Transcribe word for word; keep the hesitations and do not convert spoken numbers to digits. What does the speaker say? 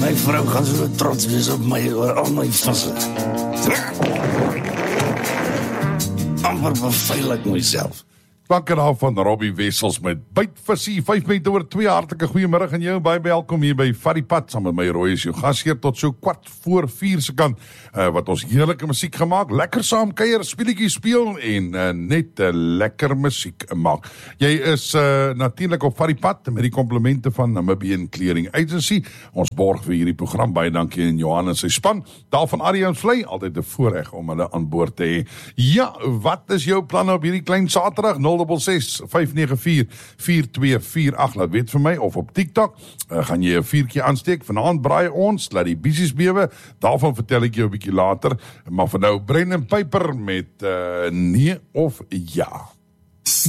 My vrou gaan so trots wees op my oor al my visse. Amper beveil ek myself. Bankeraal van Robbie Wessels met Bytvisie, vyf minute oor twee, hartelike goeiemiddag aan jou, baie welkom hier by Vat die Pad, saam met my Roy is jou gasheer tot so kwart voor vier se kant, uh, wat ons heerlijke musiek gemaak, lekker saam kuier, speelietjie speel en uh, net uh, lekker musiek maak. Jy is uh, natuurlijk op Vat die Pad met die komplimente van Namibian Clearing Agency, ons borg vir hierdie program, baie dankie aan Johan en sy span, daar van Adrian Vlei, altyd 'n voorreg om hulle aan boord te hê. Ja, wat is jou plan op hierdie klein Saterdag? nul ses ses vyf nege vier vier twee vier agt, laat weet vir my, of op TikTok, uh, gaan jy 'n viertjie aansteek, vanaand braai ons, laat die biesies bewe, daarvan vertel ek jou 'n bietjie later, maar vir nou Brendan Piper met uh, nee of ja.